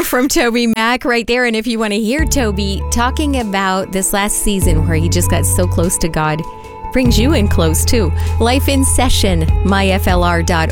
from Toby Mac right there. And if you want to hear Toby talking about this last season where he just got so close to God, brings you in close too. Life in Session, myflr.org.